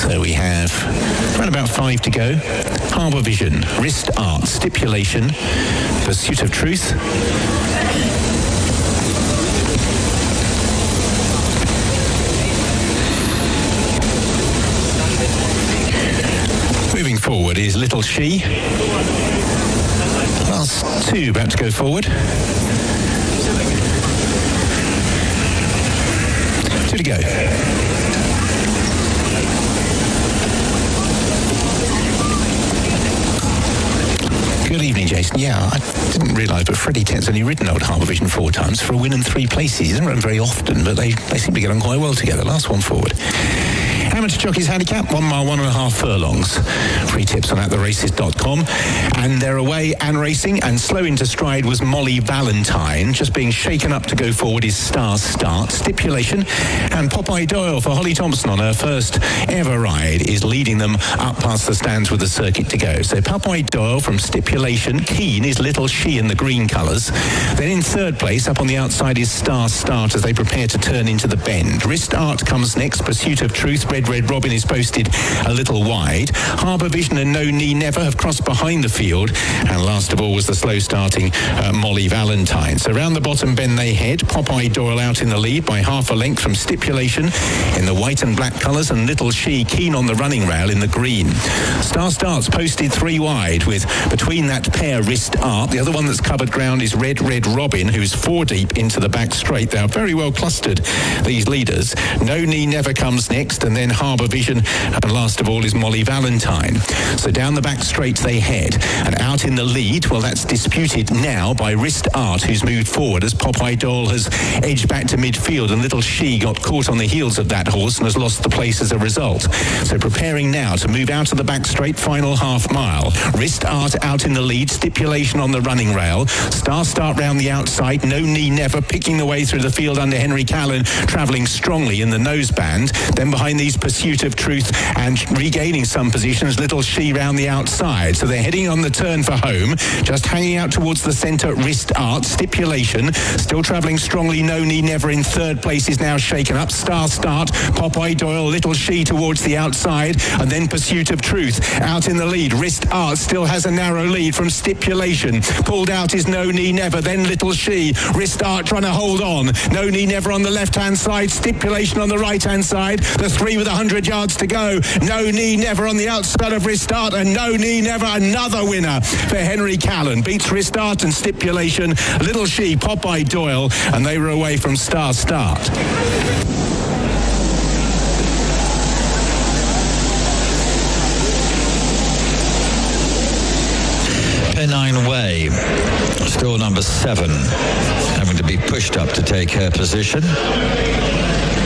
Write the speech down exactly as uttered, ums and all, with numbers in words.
So we have around about five to go. Harbour Vision, Wrist Art, Stipulation, Pursuit of Truth. Moving forward is Little She. Last two about to go forward. Two to go. Good evening, Jason. Yeah, I didn't realise, but Freddie Tent's only ridden Old Harbour Vision four times for a win and three places. He doesn't run very often, but they, they seem to get on quite well together. Last one forward. Amateur Jockey's Handicap, one mile, one and a half furlongs. Free tips on at the races dot com. And they're away and racing, and slow into stride was Molly Valentine. Just being shaken up to go forward is Star Start. Stipulation, and Popeye Doyle for Holly Thompson on her first ever ride is leading them up past the stands with the circuit to go. So Popeye Doyle from Stipulation. Keen is Little She in the green colours. Then in third place, up on the outside, is Star Start as they prepare to turn into the bend. Wrist Art comes next. Pursuit of Truth. Red Red Robin is posted a little wide. Harbour Vision and No Knee Never have crossed behind the field. And last of all was the slow starting uh, Molly Valentine. So round the bottom bend they head. Popeye Doyle out in the lead by half a length from Stipulation in the white and black colours, and Little She keen on the running rail in the green. Star Start's posted three wide with between that pair Wrist Art. The other one that's covered ground is Red Red Robin, who's four deep into the back straight. They are very well clustered, these leaders. No Knee Never comes next, and then Harbour Vision, and last of all is Molly Valentine. So down the back straight they head, and out in the lead, well, that's disputed now by Wrist Art, who's moved forward as Popeye Doyle has edged back to midfield, and Little She got caught on the heels of that horse and has lost the place as a result. So preparing now to move out of the back straight, final half mile. Wrist Art out in the lead, Stipulation on the running rail. Star Start round the outside, No Knee Never picking the way through the field under Henry Callan, travelling strongly in the noseband. Then behind these Pursuit of Truth and regaining some positions, Little She round the outside. So they're heading on the turn for home, just hanging out towards the centre. Wrist Art, Stipulation, still travelling strongly. No Knee Never in third place is now shaken up. Star Start, Popeye Doyle, Little She towards the outside, and then Pursuit of Truth out in the lead. Wrist Art still has a narrow lead from Stipulation. Pulled out is No Knee Never, then Little She. Wrist Art trying to hold on. No Knee Never on the left-hand side, Stipulation on the right-hand side. The three with one hundred yards to go. No Knee Never on the outside of Wrist Art, and No Knee Never, another winner for Henry Callan. Beats Wrist Art and Stipulation. Little She, Popeye Doyle, and they were away from Star Start. Pennine Way, still number seven, having to be pushed up to take her position.